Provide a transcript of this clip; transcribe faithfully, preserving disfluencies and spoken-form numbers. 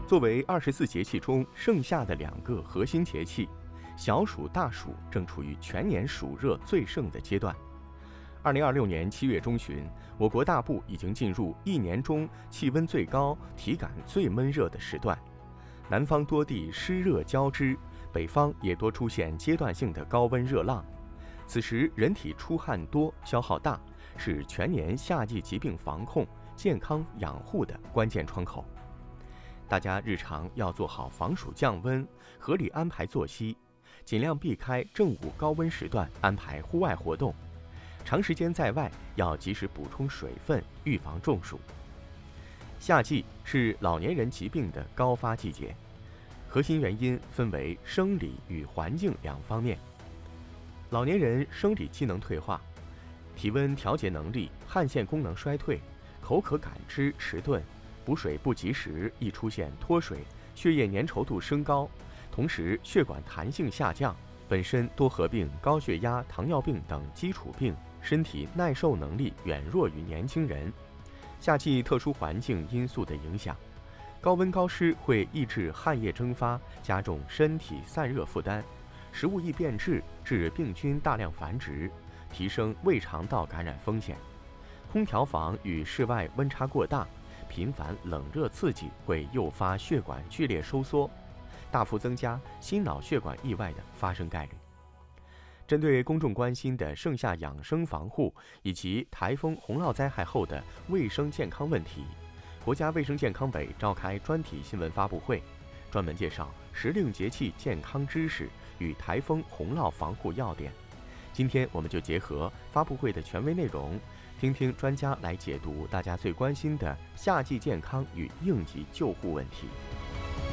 作为二十四节气中剩下的两个核心节气，小暑、大暑正处于全年暑热最盛的阶段。二零二六年七月中旬，我国大部已经进入一年中气温最高、体感最闷热的时段。南方多地湿热交织，北方也多出现阶段性的高温热浪。此时人体出汗多、消耗大，是全年夏季疾病防控、健康养护的关键窗口。大家日常要做好防暑降温，合理安排作息，尽量避开正午高温时段安排户外活动。长时间在外要及时补充水分，预防中暑。夏季是老年人疾病的高发季节，核心原因分为生理与环境两方面。老年人生理机能退化，体温调节能力、汗腺功能衰退，口渴感知迟钝，补水不及时，易出现脱水，血液粘稠度升高，同时血管弹性下降，本身多合并高血压、糖尿病等基础病，身体耐受能力远弱于年轻人。夏季特殊环境因素的影响，高温高湿会抑制汗液蒸发，加重身体散热负担，食物易变质，致病菌大量繁殖，提升胃肠道感染风险。空调房与室外温差过大，频繁冷热刺激会诱发血管剧烈收缩，大幅增加心脑血管意外的发生概率。针对公众关心的盛夏养生防护以及台风洪涝灾害后的卫生健康问题，国家卫生健康委召开专题新闻发布会，专门介绍时令节气健康知识与台风洪涝防护要点。今天我们就结合发布会的权威内容，听听专家来解读大家最关心的夏季健康与应急救护问题。